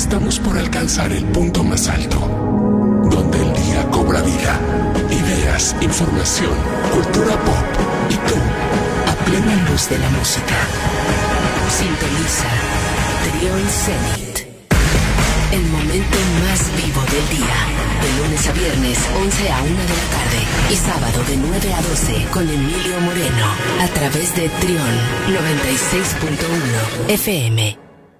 Estamos por alcanzar el punto más alto, donde el día cobra vida. Ideas, información, cultura pop y tú, a plena luz de la música. Sintoniza Trion Zenith. El momento más vivo del día. De lunes a viernes, 11 a 1 de la tarde. Y sábado de 9 a 12 con Emilio Moreno. A través de Trion 96.1 FM.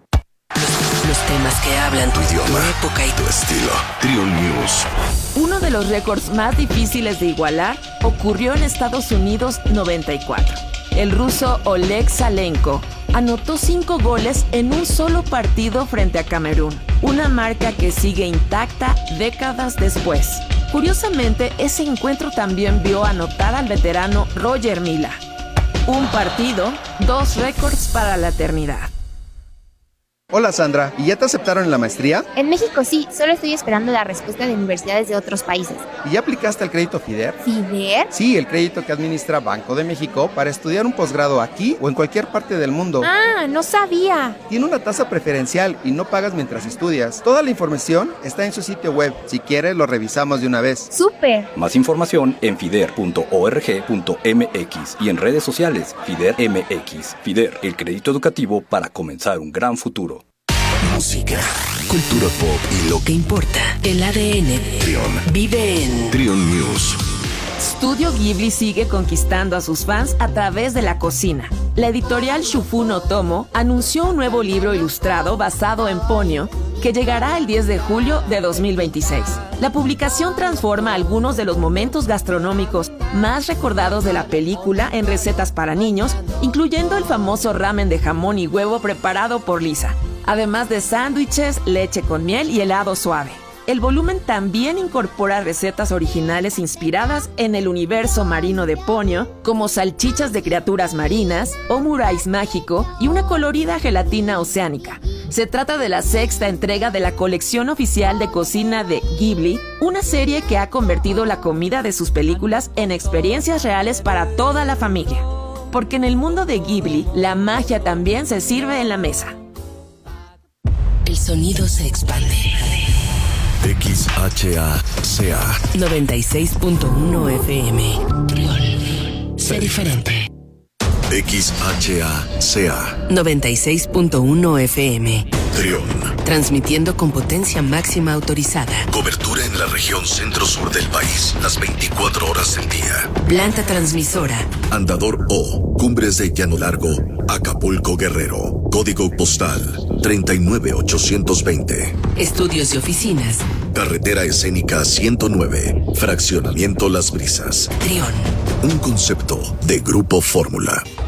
Los temas que hablan tu idioma, tu época y tu estilo. Trion News. Uno de los récords más difíciles de igualar ocurrió en Estados Unidos 94. El ruso Oleg Salenko anotó 5 goles en un solo partido frente a Camerún, una marca que sigue intacta décadas después. Curiosamente, ese encuentro también vio anotar al veterano Roger Mila. Un partido, 2 récords para la eternidad. Hola Sandra, ¿y ya te aceptaron en la maestría? En México sí, solo estoy esperando la respuesta de universidades de otros países. ¿Y ya aplicaste al crédito FIDER? ¿FIDER? Sí, el crédito que administra Banco de México para estudiar un posgrado aquí o en cualquier parte del mundo. Ah, no sabía. Tiene una tasa preferencial y no pagas mientras estudias. Toda la información está en su sitio web. Si quieres, lo revisamos de una vez. ¡Súper! Más información en fider.org.mx y en redes sociales FIDER MX. FIDER, el crédito educativo para comenzar un gran futuro. Música, cultura pop y lo que importa. El ADN Trion vive en Trion News. Studio Ghibli sigue conquistando a sus fans a través de la cocina. La editorial Shufun Otomo anunció un nuevo libro ilustrado basado en Ponyo que llegará el 10 de julio de 2026. La publicación transforma algunos de los momentos gastronómicos más recordados de la película en recetas para niños, incluyendo el famoso ramen de jamón y huevo preparado por Lisa, además de sándwiches, leche con miel y helado suave. El volumen también incorpora recetas originales inspiradas en el universo marino de Ponyo, como salchichas de criaturas marinas, omurais mágico y una colorida gelatina oceánica. Se trata de la 6ª entrega de la colección oficial de cocina de Ghibli, una serie que ha convertido la comida de sus películas en experiencias reales para toda la familia. Porque en el mundo de Ghibli, la magia también se sirve en la mesa. El sonido se expande. XHACA 96.1 FM. Sé diferente. XHACA 96.1 FM. Trion. Transmitiendo con potencia máxima autorizada. Cobertura en la región centro-sur del país, las 24 horas del día. Planta transmisora. Andador O, Cumbres de Llano Largo, Acapulco, Guerrero. Código postal 39820. Estudios y oficinas. Carretera Escénica 109, Fraccionamiento Las Brisas. Trion. Un concepto de Grupo Fórmula.